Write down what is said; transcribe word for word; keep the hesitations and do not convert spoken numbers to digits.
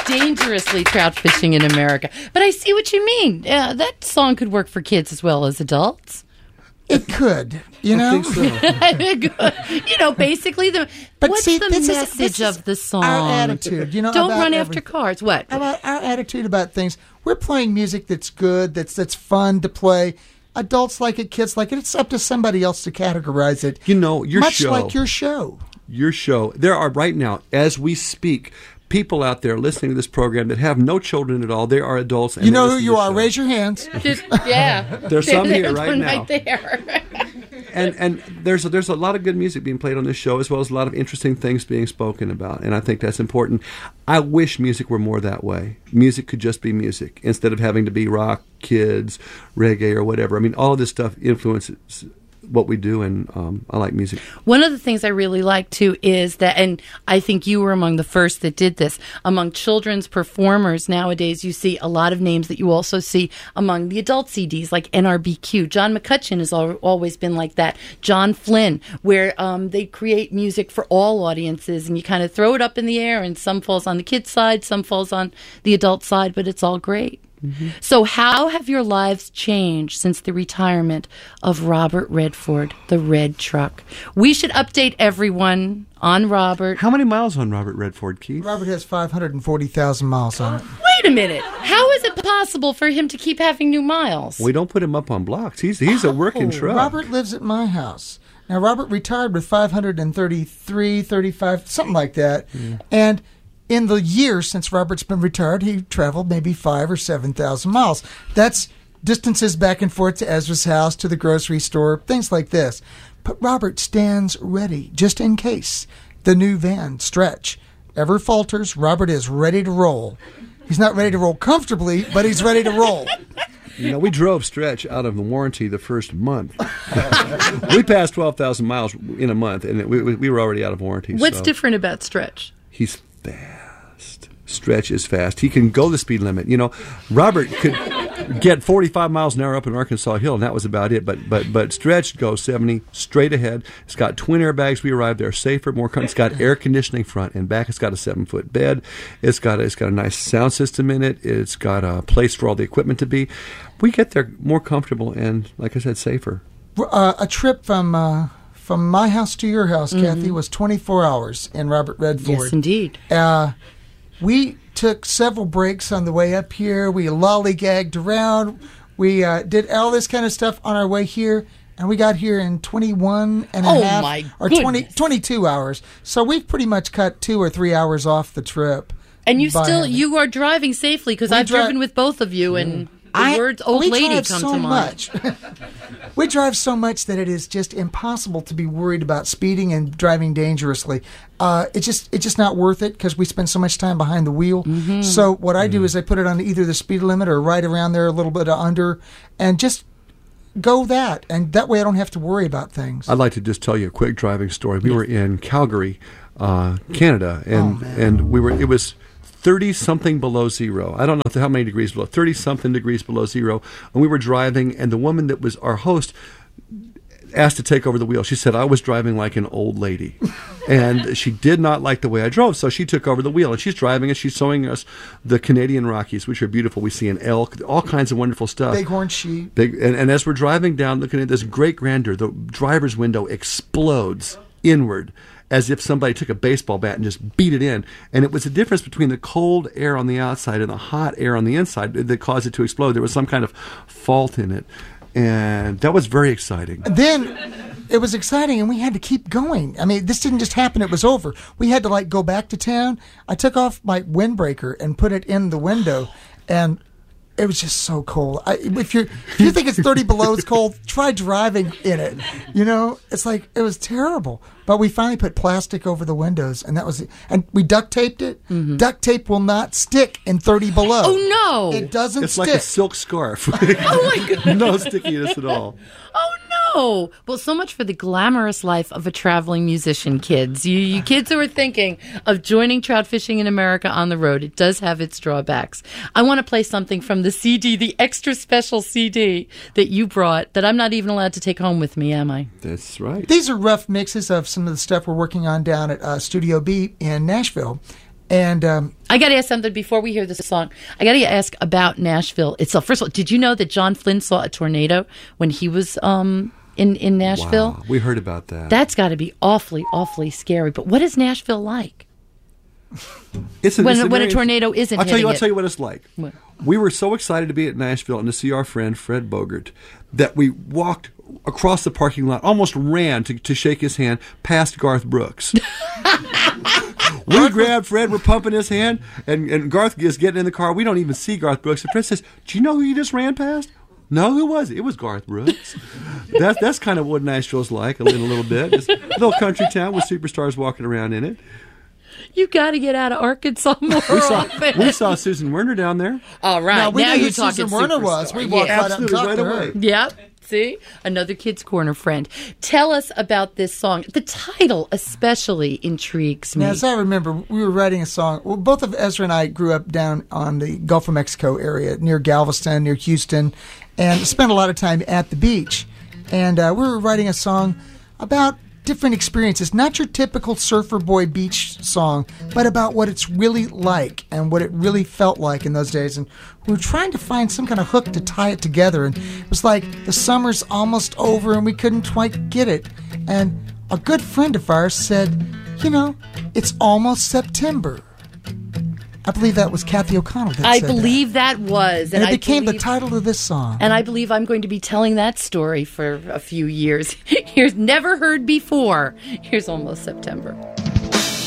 Dangerously Trout Fishing in America. But I see what you mean. Yeah, that song could work for kids as well as adults. It could, you know. I think so. You know, basically, the But what's see, the this is- message this is of the song? our attitude, you know, Don't about run after everything. cars. What? About our attitude about things. We're playing music that's good, that's that's fun to play. Adults like it, kids like it. It's up to somebody else to categorize it. You know, your much show. like your show. Your show. There are right now, as we speak, people out there listening to this program that have no children at all. They are adults. And You they know who listen to you the are. show. Raise your hands. Just, yeah. There's some here There's right one now. Right there. And and there's a, there's a lot of good music being played on this show, as well as a lot of interesting things being spoken about, and I think that's important. I wish music were more that way. Music could just be music instead of having to be rock, kids, reggae, or whatever. I mean, all of this stuff influences what we do, and um, I like music. One of the things I really like too is that, and I think you were among the first that did this, among children's performers nowadays, you see a lot of names that you also see among the adult C Ds, like N R B Q. John McCutcheon has al- always been like that. John Flynn, where um, they create music for all audiences, and you kind of throw it up in the air, and some falls on the kids' side, some falls on the adult side, but it's all great. Mm-hmm. So how have your lives changed since the retirement of Robert Redford, the Red Truck? We should update everyone on Robert. How many miles on Robert Redford, Keith? Robert has five hundred forty thousand miles on it. Wait a minute. How is it possible for him to keep having new miles? We don't put him up on blocks. He's he's a working Oh, truck. Robert lives at my house. Now, Robert retired with five hundred thirty-three, thirty-five, something like that. Mm. And in the year since Robert's been retired, he traveled maybe five or seven thousand miles. That's distances back and forth to Ezra's house, to the grocery store, things like this. But Robert stands ready, just in case the new van, Stretch, ever falters. Robert is ready to roll. He's not ready to roll comfortably, but he's ready to roll. You know, we drove Stretch out of the warranty the first month. We passed twelve thousand miles in a month, and we, we were already out of warranty. What's so. different about Stretch? He's fast. Stretch is fast. He can go the speed limit. You know, Robert could get forty-five miles an hour up in Arkansas Hill, and that was about it. But but but Stretch goes seventy straight ahead. It's got twin airbags. We arrived there safer, more comfortable. It's got air conditioning front and back. It's got a seven-foot bed. It's got a, it's got a nice sound system in it. It's got a place for all the equipment to be. We get there more comfortable and, like I said, safer. Uh, a trip from uh, from my house to your house, mm-hmm. Kathy, was twenty-four hours in Robert Redford. Yes, indeed. Uh, we took several breaks on the way up here. We lollygagged around. We uh, did all this kind of stuff on our way here, and we got here in twenty-one and a oh half my or twenty, twenty-two hours. So we've pretty much cut two or three hours off the trip. And you still having, you are driving safely, because I've dri- driven with both of you, and the I, words "old we lady" drive come so to mind. Much. We drive so much that it is just impossible to be worried about speeding and driving dangerously. Uh, it's just it's just not worth it, because we spend so much time behind the wheel. Mm-hmm. So what I do mm-hmm. is I put it on either the speed limit or right around there, a little bit under, and just go that. And that way I don't have to worry about things. I'd like to just tell you a quick driving story. We were in Calgary, uh, Canada, and oh, and we were it was thirty-something below zero. I don't know how many degrees below, thirty-something degrees below zero. And we were driving, and the woman that was our host asked to take over the wheel. She said I was driving like an old lady. And she did not like the way I drove, so she took over the wheel. And she's driving, and she's showing us the Canadian Rockies, which are beautiful. We see an elk, all kinds of wonderful stuff. Bighorn sheep. Big, and, and as we're driving down, looking at this great grandeur, the driver's window explodes inward, as if somebody took a baseball bat and just beat it in. And it was the difference between the cold air on the outside and the hot air on the inside that caused it to explode. There was some kind of fault in it. And that was very exciting. Then it was exciting, and we had to keep going. I mean, this didn't just happen. It was over. We had to, like, go back to town. I took off my windbreaker and put it in the window, and it was just so cold. I, if you if you think it's thirty below, it's cold, try driving in it. You know, it's like, it was terrible. But we finally put plastic over the windows, and that was it. And we duct taped it. Mm-hmm. Duct tape will not stick in thirty below. Oh, no. It doesn't it's stick. It's like a silk scarf. Oh, my goodness. No stickiness at all. Oh, no. Well, so much for the glamorous life of a traveling musician, kids. You, you kids who are thinking of joining trout fishing in America on the road, it does have its drawbacks. I want to play something from the C D, the extra special C D that you brought, that I'm not even allowed to take home with me, am I? That's right. These are rough mixes of some of the stuff we're working on down at uh, Studio B in Nashville. And um, I got to ask something before we hear this song. I got to ask about Nashville itself. First of all, did you know that John Flynn saw a tornado when he was um, in, in Nashville? Wow, we heard about that. That's got to be awfully, awfully scary. But what is Nashville like? It's an, when, it's when a very- tornado isn't I'll tell you. I'll hitting tell it. you what it's like. What? We were so excited to be at Nashville and to see our friend Fred Bogart that we walked across the parking lot, almost ran to, to shake his hand past Garth Brooks. We grabbed Fred, we're pumping his hand, and, and Garth is getting in the car. We don't even see Garth Brooks. And Fred says, "Do you know who you just ran past?" "No, who was it?" "It was Garth Brooks." That's that's kind of what Nashville's like, a little, a little bit. It's a little country town with superstars walking around in it. You got to get out of Arkansas more We saw, often. we saw Susan Werner down there. All right. now, we now knew you're who talking Susan Werner was. superstar. We walked Yeah. right up and Absolutely, talked right to away. her. Yep. See? Another Kids Corner friend. Tell us about this song. The title especially intrigues me. Now, as I remember, we were writing a song. Well, both of Ezra and I grew up down on the Gulf of Mexico area, near Galveston, near Houston, and spent a lot of time at the beach. And uh, we were writing a song about different experiences, not your typical surfer boy beach song, but about what it's really like and what it really felt like in those days. And we were trying to find some kind of hook to tie it together. And it was like the summer's almost over and we couldn't quite get it. And a good friend of ours said, you know, it's almost September. I believe that was Kathy O'Connell that I said believe that, was. that. And it I became believe, the title of this song. And I believe I'm going to be telling that story for a few years. Here's Never Heard Before. Here's Almost September.